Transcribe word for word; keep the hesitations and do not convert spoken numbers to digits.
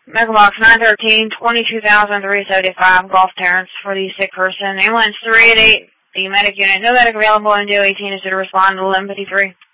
Megabox nine thirteen, twenty-two thousand three hundred seventy-five, Gulf Terrence for the sick person. Ambulance three eight eight, the medic unit. No medic available, N D O eighteen is to respond to eleven fifty-three.